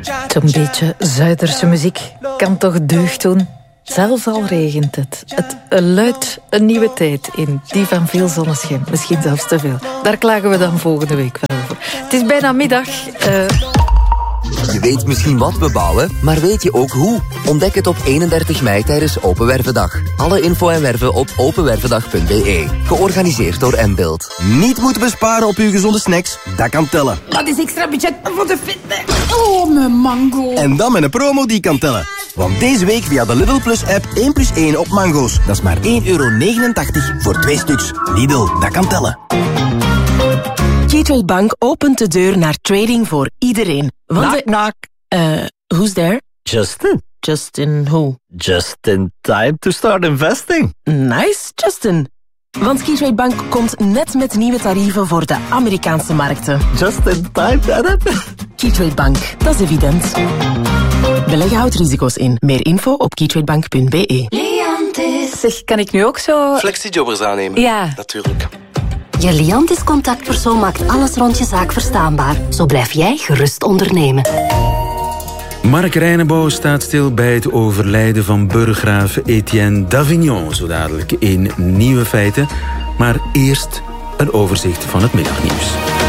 Zo'n beetje Zuiderse muziek kan toch deugd doen? Zelfs al regent het. Het luidt een nieuwe tijd in. Die van veel zonneschijn. Misschien zelfs te veel. Daar klagen we dan volgende week wel over. Het is bijna middag. Je weet misschien wat we bouwen, maar weet je ook hoe? Ontdek het op 31 mei tijdens Open Wervendag. Alle info en werven op openwervendag.be. Georganiseerd door Mbuild. Niet moeten besparen op uw gezonde snacks? Dat kan tellen. Dat is extra budget voor de fitness. Oh, mijn mango. En dan met een promo die kan tellen. Want deze week via de Lidl Plus app 1+1 op mango's. Dat is maar €1,89 voor 2 stuks. Lidl, dat kan tellen. Gateway Bank opent de deur naar trading voor iedereen. Knock, knock. Who's there? Justin. Justin who? Just in time to start investing. Nice, Justin. Want Gateway Bank komt net met nieuwe tarieven voor de Amerikaanse markten. Just in time, dat. Gateway Bank, dat is evident. Beleggen houdt risico's in. Meer info op gatewaybank.be. Zeg, kan ik nu ook zo... Flexijobbers aannemen. Ja. Natuurlijk. Je Liantis-contactpersoon maakt alles rond je zaak verstaanbaar. Zo blijf jij gerust ondernemen. Mark Reinebo staat stil bij het overlijden van burggraaf Etienne d'Avignon. Zo dadelijk in Nieuwe Feiten. Maar eerst een overzicht van het middagnieuws.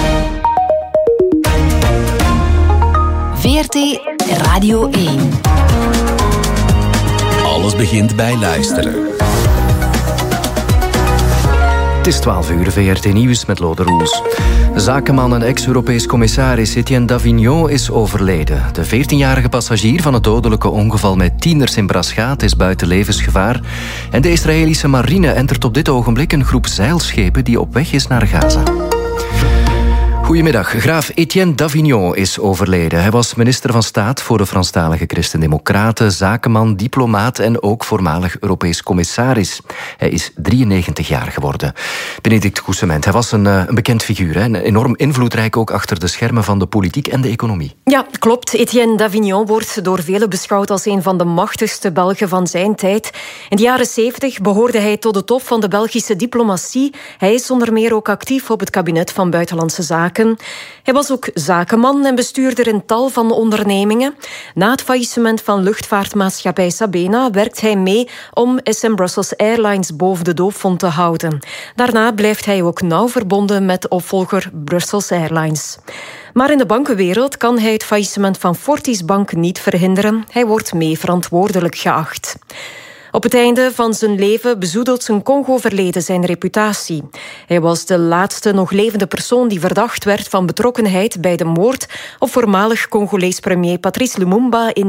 VRT Radio 1. Alles begint bij luisteren. Het is 12 uur, VRT Nieuws met Lode Roels. Zakenman en ex-Europees commissaris Etienne d'Avignon is overleden. De 14-jarige passagier van het dodelijke ongeval met tieners in Braschaat is buiten levensgevaar. En de Israëlische marine entert op dit ogenblik een groep zeilschepen die op weg is naar Gaza. Goedemiddag. Graaf Etienne d'Avignon is overleden. Hij was minister van Staat voor de Franstalige Christen-Democraten, zakenman, diplomaat en ook voormalig Europees commissaris. Hij is 93 jaar geworden. Benedict Coussement, hij was een bekend figuur. Hè? Enorm invloedrijk ook achter de schermen van de politiek en de economie. Ja, klopt. Etienne d'Avignon wordt door velen beschouwd als een van de machtigste Belgen van zijn tijd. In de jaren 70 behoorde hij tot de top van de Belgische diplomatie. Hij is onder meer ook actief op het kabinet van Buitenlandse Zaken. Hij was ook zakenman en bestuurder in tal van ondernemingen. Na het faillissement van luchtvaartmaatschappij Sabena werkt hij mee om SM Brussels Airlines boven de doofpot te houden. Daarna blijft hij ook nauw verbonden met opvolger Brussels Airlines. Maar in de bankenwereld kan hij het faillissement van Fortis Bank niet verhinderen. Hij wordt mee verantwoordelijk geacht. Op het einde van zijn leven bezoedelt zijn Congo-verleden zijn reputatie. Hij was de laatste nog levende persoon die verdacht werd van betrokkenheid bij de moord op voormalig Congolees premier Patrice Lumumba in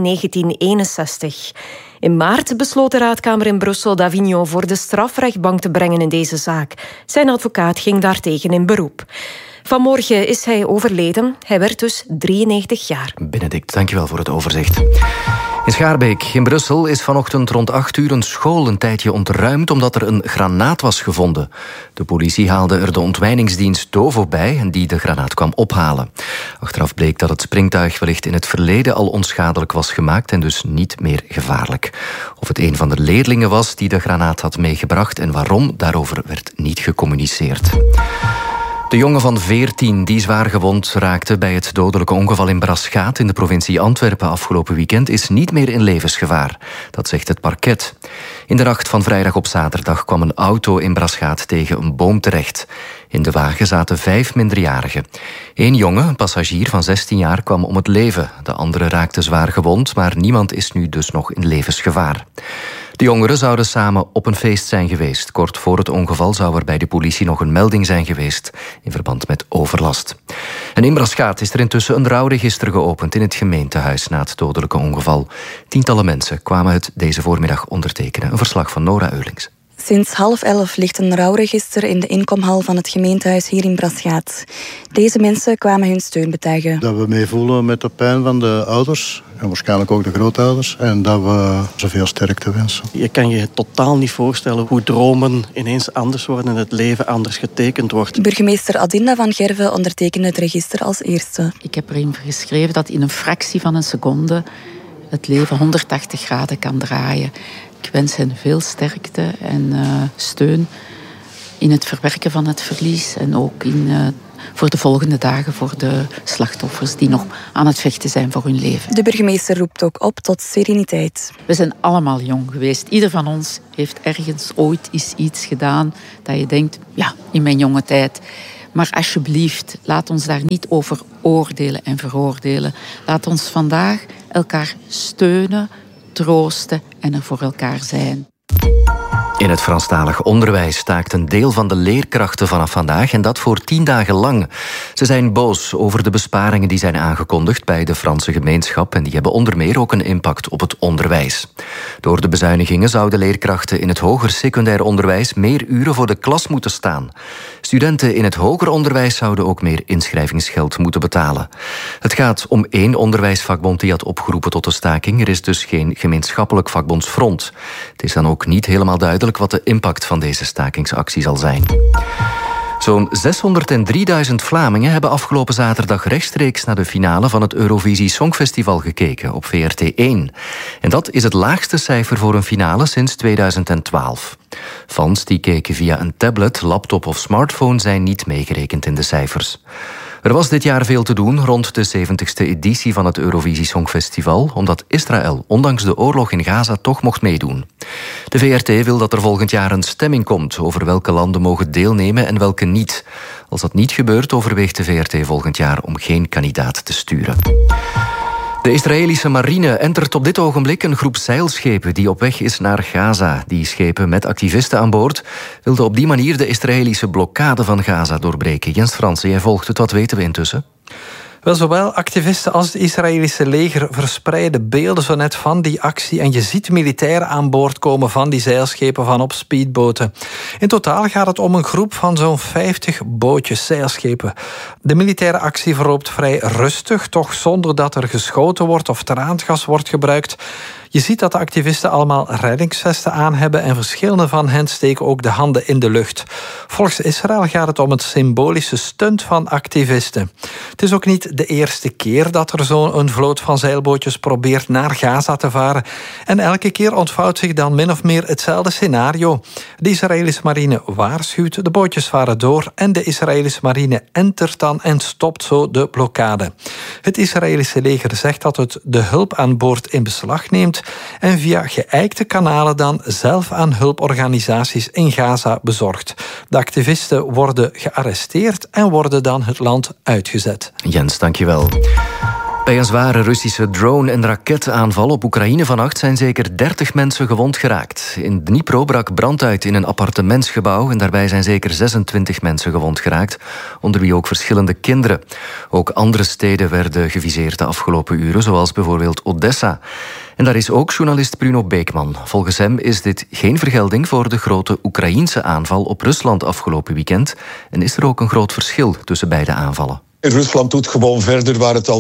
1961. In maart besloot de raadkamer in Brussel d'Avignon voor de strafrechtbank te brengen in deze zaak. Zijn advocaat ging daartegen in beroep. Vanmorgen is hij overleden. Hij werd dus 93 jaar. Benedict, dankjewel voor het overzicht. In Schaarbeek in Brussel is vanochtend rond 8 uur een school een tijdje ontruimd omdat er een granaat was gevonden. De politie haalde er de ontwijningsdienst Dovo bij en die de granaat kwam ophalen. Achteraf bleek dat het springtuig wellicht in het verleden al onschadelijk was gemaakt en dus niet meer gevaarlijk. Of het een van de leerlingen was die de granaat had meegebracht en waarom, daarover werd niet gecommuniceerd. De jongen van 14 die zwaar gewond raakte bij het dodelijke ongeval in Braschaat in de provincie Antwerpen afgelopen weekend is niet meer in levensgevaar. Dat zegt het parket. In de nacht van vrijdag op zaterdag kwam een auto in Braschaat tegen een boom terecht. In de wagen zaten 5 minderjarigen. 1 jongen, een passagier van 16 jaar, kwam om het leven. De andere raakte zwaar gewond, maar niemand is nu dus nog in levensgevaar. De jongeren zouden samen op een feest zijn geweest. Kort voor het ongeval zou er bij de politie nog een melding zijn geweest in verband met overlast. En in Braschaat is er intussen een rouwregister geopend in het gemeentehuis na het dodelijke ongeval. Tientallen mensen kwamen het deze voormiddag ondertekenen. Een verslag van Nora Eurlings. Sinds 10:30 ligt een rouwregister in de inkomhal van het gemeentehuis hier in Braschaat. Deze mensen kwamen hun steun betuigen. Dat we meevoelen met de pijn van de ouders en waarschijnlijk ook de grootouders en dat we zoveel sterkte wensen. Je kan je totaal niet voorstellen hoe dromen ineens anders worden en het leven anders getekend wordt. Burgemeester Adinda van Gerven ondertekende het register als eerste. Ik heb erin geschreven dat in een fractie van een seconde het leven 180 graden kan draaien. Ik wens hen veel sterkte en steun in het verwerken van het verlies en ook in voor de volgende dagen, voor de slachtoffers die nog aan het vechten zijn voor hun leven. De burgemeester roept ook op tot sereniteit. We zijn allemaal jong geweest. Ieder van ons heeft ergens ooit iets gedaan dat je denkt, ja, in mijn jonge tijd. Maar alsjeblieft, laat ons daar niet over oordelen en veroordelen. Laat ons vandaag elkaar steunen, troosten en er voor elkaar zijn. In het Franstalig onderwijs staakt een deel van de leerkrachten vanaf vandaag en dat voor 10 dagen lang. Ze zijn boos over de besparingen die zijn aangekondigd bij de Franse gemeenschap en die hebben onder meer ook een impact op het onderwijs. Door de bezuinigingen zouden leerkrachten in het hoger secundair onderwijs meer uren voor de klas moeten staan. Studenten in het hoger onderwijs zouden ook meer inschrijvingsgeld moeten betalen. Het gaat om 1 onderwijsvakbond die had opgeroepen tot de staking. Er is dus geen gemeenschappelijk vakbondsfront. Het is dan ook niet helemaal duidelijk wat de impact van deze stakingsactie zal zijn. Zo'n 603.000 Vlamingen hebben afgelopen zaterdag rechtstreeks naar de finale van het Eurovisie Songfestival gekeken op VRT1. En dat is het laagste cijfer voor een finale sinds 2012. Fans die keken via een tablet, laptop of smartphone zijn niet meegerekend in de cijfers. Er was dit jaar veel te doen rond de 70ste editie van het Eurovisie Songfestival, omdat Israël, ondanks de oorlog in Gaza, toch mocht meedoen. De VRT wil dat er volgend jaar een stemming komt over welke landen mogen deelnemen en welke niet. Als dat niet gebeurt, overweegt de VRT volgend jaar om geen kandidaat te sturen. De Israëlische marine entert op dit ogenblik een groep zeilschepen die op weg is naar Gaza. Die schepen met activisten aan boord wilden op die manier de Israëlische blokkade van Gaza doorbreken. Jens Fransen, jij volgt het. Wat weten we intussen? Wel, zowel activisten als het Israëlische leger verspreiden beelden zo net van die actie. En je ziet militairen aan boord komen van die zeilschepen van op speedboten. In totaal gaat het om een groep van zo'n 50 bootjes, zeilschepen. De militaire actie verloopt vrij rustig, toch zonder dat er geschoten wordt of traangas wordt gebruikt. Je ziet dat de activisten allemaal reddingsvesten aan hebben en verschillende van hen steken ook de handen in de lucht. Volgens Israël gaat het om een symbolische stunt van activisten. Het is ook niet de eerste keer dat er zo'n vloot van zeilbootjes probeert naar Gaza te varen. En elke keer ontvouwt zich dan min of meer hetzelfde scenario. De Israëlische marine waarschuwt, de bootjes varen door en de Israëlische marine entert dan en stopt zo de blokkade. Het Israëlische leger zegt dat het de hulp aan boord in beslag neemt en via geëikte kanalen dan zelf aan hulporganisaties in Gaza bezorgt. De activisten worden gearresteerd en worden dan het land uitgezet. Jens, dankjewel. Bij een zware Russische drone- en raketaanval op Oekraïne vannacht zijn zeker 30 mensen gewond geraakt. In Dnipro brak brand uit in een appartementsgebouw en daarbij zijn zeker 26 mensen gewond geraakt, onder wie ook verschillende kinderen. Ook andere steden werden geviseerd de afgelopen uren, zoals bijvoorbeeld Odessa. En daar is ook journalist Bruno Beekman. Volgens hem is dit geen vergelding voor de grote Oekraïense aanval op Rusland afgelopen weekend. En is er ook een groot verschil tussen beide aanvallen. Rusland doet gewoon verder waar het al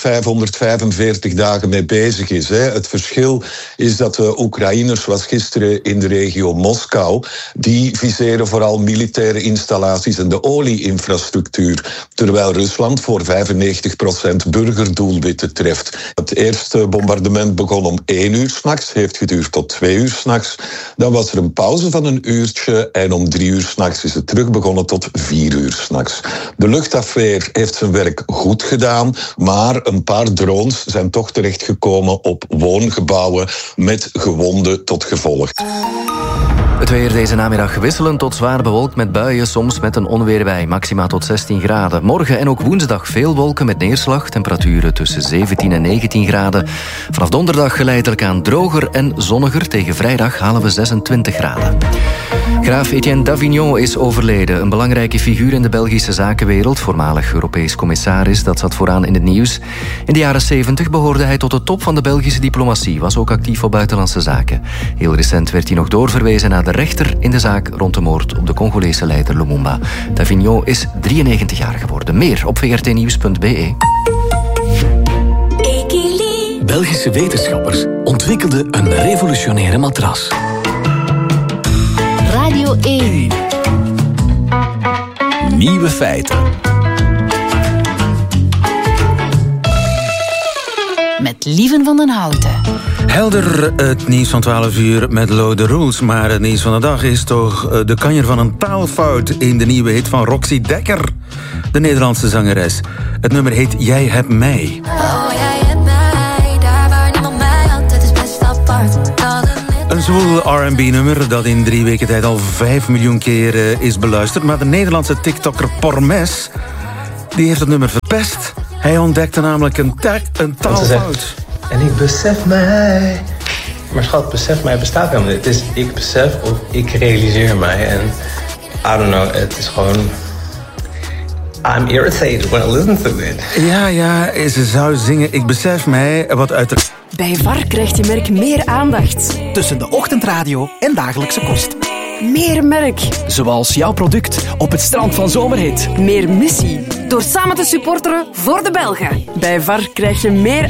1545 dagen mee bezig is. Het verschil is dat de Oekraïners, zoals gisteren in de regio Moskou, die viseren vooral militaire installaties en de olie-infrastructuur. Terwijl Rusland voor 95% burgerdoelwitten treft. Het eerste bombardement begon om 1 uur 's nachts, heeft geduurd tot 2 uur 's nachts. Dan was er een pauze van 1 uurtje en om 3 uur 's nachts is het terug begonnen tot 4 uur 's nachts. De luchtafweer heeft zijn werk goed gedaan, maar een paar drones zijn toch terechtgekomen op woongebouwen met gewonden tot gevolg. Het weer deze namiddag wisselend tot zwaar bewolkt met buien, soms met een onweer bij, maxima tot 16 graden. Morgen en ook woensdag veel wolken met neerslag, temperaturen tussen 17 en 19 graden. Vanaf donderdag geleidelijk aan droger en zonniger, tegen vrijdag halen we 26 graden. Graaf Etienne Davignon is overleden, een belangrijke figuur in de Belgische zakenwereld, voormalig Europees commissaris, dat zat vooraan in het nieuws. In de jaren 70 behoorde hij tot de top van de Belgische diplomatie, was ook actief op buitenlandse zaken. Heel recent werd hij nog doorverwezen naar de rechter in de zaak rond de moord op de Congolese leider Lumumba. Davignon is 93 jaar geworden. Meer op vrtnieuws.be. Belgische wetenschappers ontwikkelden een revolutionaire matras. Radio 1. Nieuwe feiten. Met Lieven van den Houten. Helder, het nieuws van 12 uur met Lo The Rules. Maar het nieuws van de dag is toch de kanjer van een taalfout in de nieuwe hit van Roxy Dekker, de Nederlandse zangeres. Het nummer heet Jij hebt mij. Oh, jij hebt mij, daar waar niemand mij had, het is best apart. Een zwoel R&B-nummer dat in 3 weken tijd al 5 miljoen keer is beluisterd. Maar de Nederlandse TikToker Pormes, die heeft het nummer verpest. Hij ontdekte namelijk een taalfout. En ik besef mij. Maar schat, besef mij bestaat helemaal niet. Het is ik besef of ik realiseer mij. En I don't know, het is gewoon... I'm irritated when I listen to it. Ja, ze zou zingen ik besef mij, wat uit de... Bij VAR krijgt je merk meer aandacht. Tussen de ochtendradio en dagelijkse kost. Meer merk. Zoals jouw product op het strand van Zomerhit. Meer missie. Door samen te supporteren voor de Belgen. Bij VAR krijg je meer